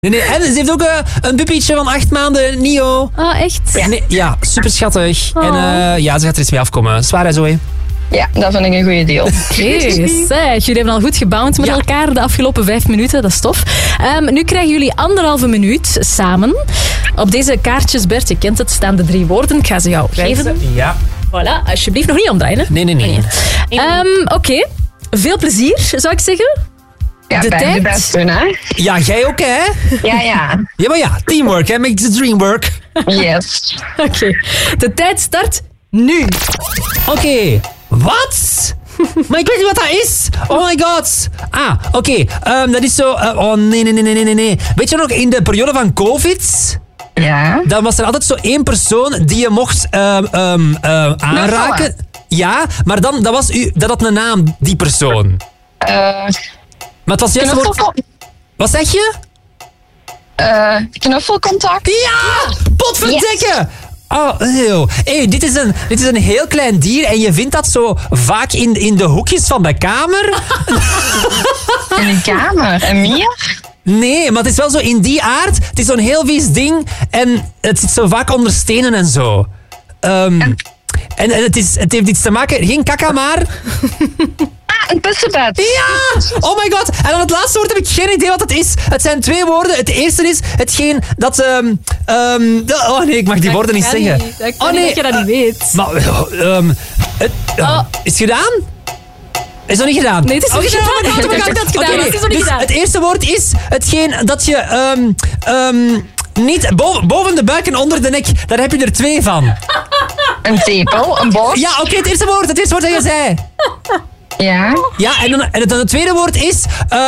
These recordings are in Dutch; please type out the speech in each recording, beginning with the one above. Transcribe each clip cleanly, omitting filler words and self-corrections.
Nee. En ze heeft ook een puppytje van 8 maanden, Nio. Oh, echt? Ja, super schattig. Oh. En ze gaat er eens mee afkomen. Zwaar hè, Zoe? Ja, dat vind ik een goede deal. Oké, zeg. Jullie hebben al goed gebouwd met elkaar de afgelopen 5 minuten. Dat is tof. Nu krijgen jullie 1,5 minuut samen. Op deze kaartjes, Bert, je kent het, staan de 3 woorden. Ik ga ze jou geven. Ja. Voilà, alsjeblieft nog niet omdraaien. Hè? Nee. Oké, veel plezier, zou ik zeggen. Ja, de bij tijd. de best doen, hè? Ja, jij ook, hè? Ja. Ja, maar ja, teamwork, hè? Make the dream work. Yes. Oké, de tijd start nu. Oké, wat? Maar ik weet niet wat dat is. Oh my god. Oké. Dat is zo... nee. Weet je nog, in de periode van COVID... Ja. Dan was er altijd zo 1 persoon die je mocht aanraken. Ja, maar dan, dat had een naam, die persoon. Maar het was juist woord... Wat zeg je? Knuffelcontact. Ja! Potverdikke! Yes. Oh, eeuw. Hey, dit is een heel klein dier en je vindt dat zo vaak in de hoekjes van de kamer. In een kamer. En meer? Nee, maar het is wel zo in die aard. Het is zo'n heel vies ding en het zit zo vaak onder stenen en zo. En het heeft iets te maken... Geen kaka, maar... Een pissebed. Ja! Oh my god. En dan het laatste woord heb ik geen idee wat het is. Het zijn 2 woorden. Het eerste is hetgeen dat... oh nee, ik mag die woorden niet zeggen. Dat je dat niet weet. Maar... Is het gedaan? Is het nog niet gedaan? Nee, het is nog niet gedaan. Het is nog niet gedaan. Het eerste woord is hetgeen dat je... niet boven de buik en onder de nek. Daar heb je er 2 van. Een tepel, een bos. Ja, oké, het eerste woord dat je zei. Ja. Ja, en dan het tweede woord is...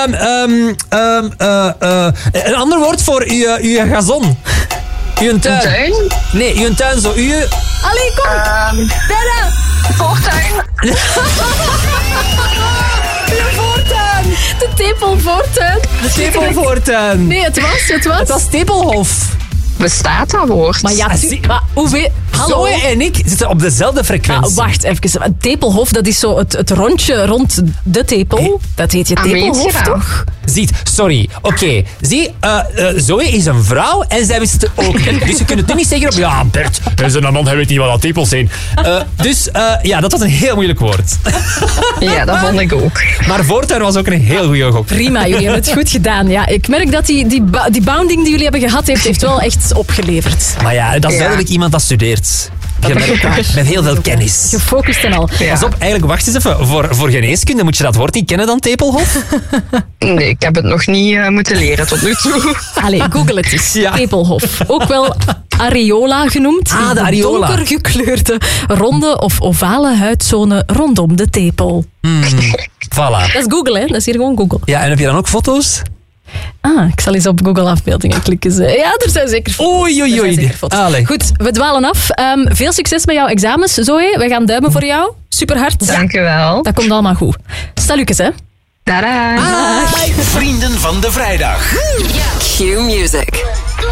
een ander woord voor uw gazon. Uw tuin. Een tuin? Nee, uw tuin zo. Allee, kom. Verder. Voortuin. Uw voortuin. De tepelvoortuin. De tepelvoortuin. Nee, het was. Het was tepelhof. Bestaat dat woord? Maar ja, maar hoeveel... Hallo? Zoe en ik zitten op dezelfde frequentie. Wacht even. Een tepelhof, dat is zo het rondje rond de tepel. Hey. Dat heet je tepelhof, toch? Ziet, sorry. Oké. Zie, Zoe is een vrouw en zij wist het ook niet. Dus je kunt het nu niet zeggen op... Ja, Bert, hij is een man, hij weet niet wat dat tepels zijn. Ja, dat was een heel moeilijk woord. Ja, dat vond ik ook. Maar voortuin was ook een heel goede gok. Prima, jullie hebben het goed gedaan. Ja, ik merk dat die bounding die jullie hebben gehad, heeft wel echt opgeleverd. Maar ja, dat is duidelijk iemand dat studeert. Met heel veel kennis. Gefocust en al. Ja. Pas op, eigenlijk, wacht eens even. Voor geneeskunde moet je dat woord niet kennen dan, tepelhof? Nee, ik heb het nog niet moeten leren tot nu toe. Allee, google het eens. Ja. Tepelhof. Ook wel areola genoemd. Ah, de areola. Donker gekleurde, ronde of ovale huidzone rondom de tepel. Voilà. Dat is Google, hè? Dat is hier gewoon Google. Ja, en heb je dan ook foto's? Ik zal eens op Google afbeeldingen klikken. Ja, er zijn zeker foto's. Oei. Er zijn zeker foto's. Allee. Goed, we dwalen af. Veel succes met jouw examens, Zoe. We gaan duimen voor jou. Super hard. Dank u wel. Dat komt allemaal goed. Salukes, hè. Tada. Vrienden van de vrijdag. Q Music.